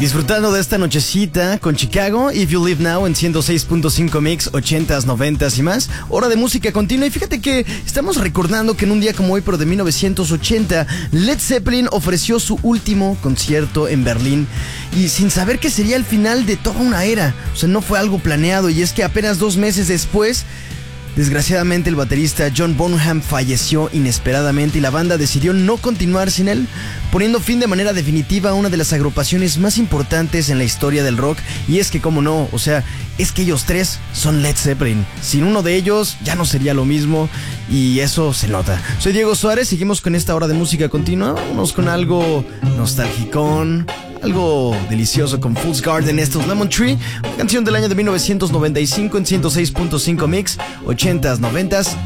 Disfrutando de esta nochecita con Chicago, If You Live Now en 106.5 Mix, 80s, 90s y más. Hora de música continua. Y fíjate que estamos recordando que en un día como hoy, pero de 1980, Led Zeppelin ofreció su último concierto en Berlín. Y sin saber que sería el final de toda una era. O sea, no fue algo planeado. Y es que apenas 2 meses después, desgraciadamente, el baterista John Bonham falleció inesperadamente y la banda decidió no continuar sin él, poniendo fin de manera definitiva a una de las agrupaciones más importantes en la historia del rock. Y es que, cómo no, o sea, es que ellos tres son Led Zeppelin. Sin uno de ellos ya no sería lo mismo y eso se nota. Soy Diego Suárez, seguimos con esta hora de música continua. Vámonos con algo nostalgicón, algo delicioso con Fool's Garden, estos Lemon Tree, una canción del año de 1995 en 106.5 Mix, 80s, 90s